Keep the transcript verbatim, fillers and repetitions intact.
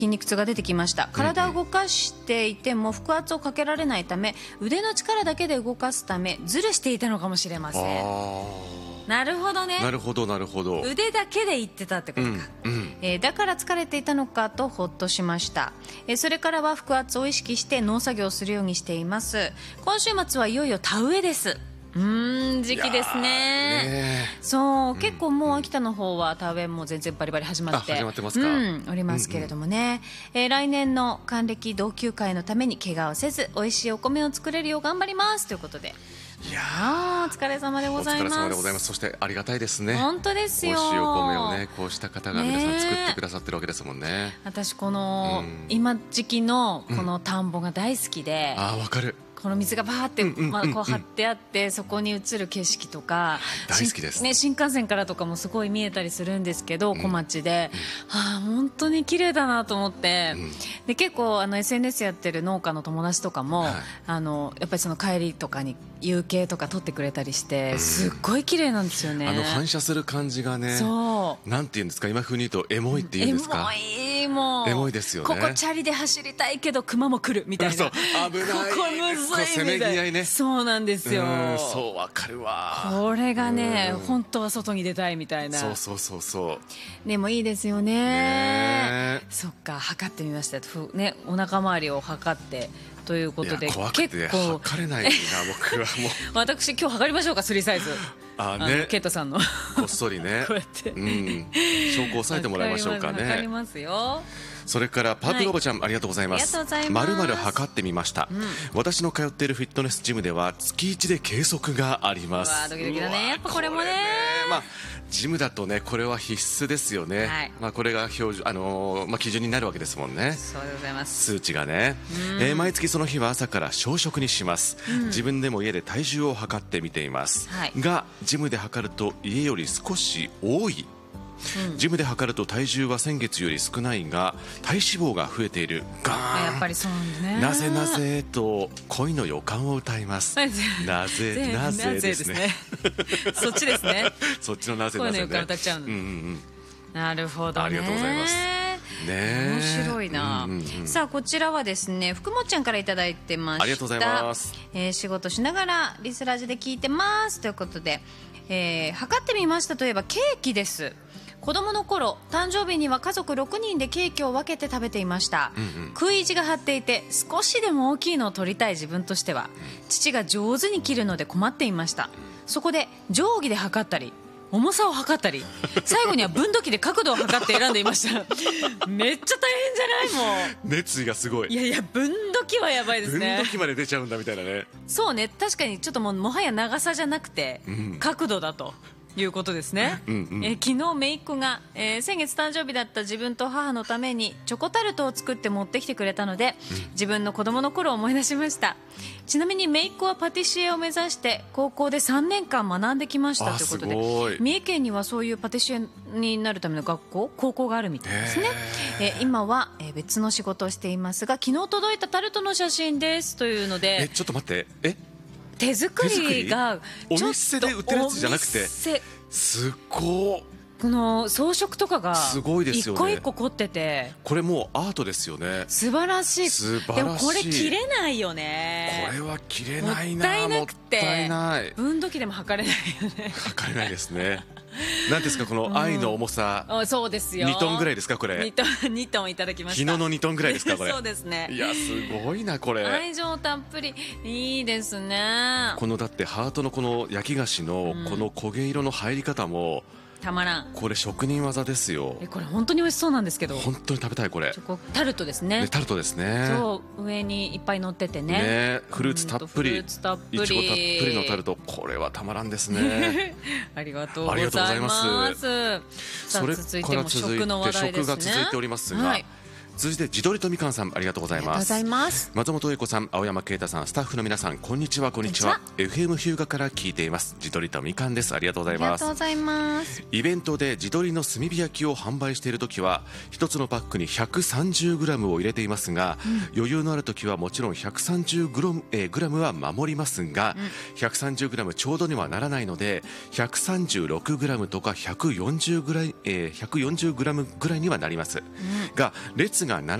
筋肉痛が出てきました。体を動かしていても腹圧をかけられないため、腕の力だけで動かすためズルしていたのかもしれません。 あなるほどね。 なるほどなるほど。 腕だけで言ってたってことか、 うんうんえーだから疲れていたのかとほっとしました、えーそれからは腹圧を意識して農作業をするようにしています。今週末はいよいよ田植えです。うーん時期ですね。 ねそう、結構もう秋田の方は田植えも全然バリバリ始まってあ始まってますか。 うんおりますけれどもね、えー来年の還暦同級会のために怪我をせず美味しいお米を作れるよう頑張りますということで、 いやあーお疲れ様でおございます。 疲れ様でございます。そしてありがたいですね。 本当ですよ。 美味しいお米をねこうした方が皆さねえん作ってくださってるわけですもんね。 私この、 うん今時期のこの田んぼが大好きで、 ああわかる。 この水がバーって、 うんうんうんうんまあ、こう張ってあってそこに映る景色とか大好きですしんね、新幹線からとかもすごい見えたりするんですけど、小町で、はあ、本当に綺麗だなと思って、 うんで結構あの エスエヌエス やってる農家の友達とかも、 はいあのやっぱりその帰りとかに夕景とか撮ってくれたりして、すっごい綺麗なんですよね。 あの反射する感じがね、 そうなんて言うんですか、今風に言うとエモいって言うんですか。 エモいもうエモいですよね。 ここチャリで走りたいけど熊も来るみたいな。 そう危ない。 ここむずいみたいな。 こうせめぎ合いね。 そうなんですよ。 うんそうわかるわ。 これがね、 うん本当は外に出たいみたいな。 そうそうそうそうでもいいですよね。 ねそっか、測ってみました。ふね、お腹周りを測ってということで、 いや怖くて結構測れないな僕はもう私今日測りましょうか、スリーサイズ。 あのねケイトさんのこっそりねこうやってうん証拠を押さえてもらいましょうかね。 測りますよ。 それからパープルおばちゃん、 はいありがとうございます。 ありがとうございます丸々測ってみました、私の通っているフィットネスジムでは月いちで計測があります。 うわードキドキだねうわーやっぱこれもねまあジムだとねこれは必須ですよね、 はいまあ、これが標準、あのーまあ、基準になるわけですもんね。 そうでございます。 数値がね、えー毎月その日は朝から小食にします、自分でも家で体重を測ってみています、 はいがジムで測ると家より少し多い、ジムで測ると体重は先月より少ないが体脂肪が増えているガーンやっぱりそうなんだね。 なぜなぜと恋の予感を歌います。 なぜなぜなぜですねそっちですね。 そっちのなぜなぜね恋の予感歌っちゃうのうんうんうんなるほどね。 ありがとうございますねえ面白いな、 うんうんうんさあこちらはですね福もっちゃんからいただいてました。 ありがとうございます、 えー仕事しながらリスラジで聞いてますということで、えー測ってみましたといえばケーキです。子供の頃誕生日には家族ろくにんでケーキを分けて食べていました、 うんうん食い意地が張っていて少しでも大きいのを取りたい自分としては父が上手に切るので困っていました。そこで定規で測ったり重さを測ったり最後には分度器で角度を測って選んでいましためっちゃ大変じゃないも熱意がすごい。 ういやいや分度器はやばいです分ね度器まで出ちゃうんだみたいなね。 そうね確かにちょっともうもはや長さじゃなくてん角度だということですね、 うんうんえー昨日姪っ子が、えー先月誕生日だった自分と母のためにチョコタルトを作って持ってきてくれたので、自分の子供の頃を思い出しました。ちなみに姪っ子はパティシエを目指して高校でさんねんかん学んできましたあということすごいで、三重県にはそういうパティシエになるための学校高校があるみたいですね。えー今は、えー別の仕事をしていますが昨日届いたタルトの写真ですというのえでちょっと待ってえ手作りが手作りちょっとお店で売ってるやつじゃなくてお店すっごい。 この装飾とかがすごいですよね一個一個凝っててこれもうアートですよね。 素晴らしい。 素晴らしいでもこれ切れないよね。 これは切れないな。 もったいなくてもったいない。 分度器でも測れないよね測れないですね。なんですかこの愛の重さ、 あそうですよにトンぐらいですかこれ。 にトンにトンいただきました。 昨日のにトンぐらいですかこれ。 そうですね。 いやすごいなこれ。 愛情たっぷりいいですね。 このだってハートのこの焼き菓子のこの焦げ色の入り方もたまらん。 これ職人技ですよ。 えこれ本当に美味しそうなんですけど本当に食べたいこれチョコタルトですね。 ねタルトですね。 そう上にいっぱい乗っててねねフルーツたっぷりうんとフルーツたっぷりいちごたっぷりのタルトこれはたまらんですねありがとうごありがとうございざいま。 ますさあ続いても食の話題ですね。 食が続いておりますが、 はい続いて地鶏とみかんさんありがとうございありがとうごます。 ざいます松本英子さん、青山啓太さん、スタッフの皆さんこんにちはこんにちは。 こエフエム 日向から聞いています地鶏とみかんです。ありがとうございありがます。 とうございますイベントで地鶏の炭火焼きを販売しているときは一つのパックに ひゃくさんじゅうグラム を入れていますが、余裕のあるときはもちろん ひゃくさんじゅうグラム、えーグラムは守りますが、ひゃくさんじゅうグラム ちょうどにはならないので ひゃくさんじゅうろくグラム とか ひゃくよんじゅうグラム、えー、ひゃくよんじゅうグラム ぐらいにはなります、が列が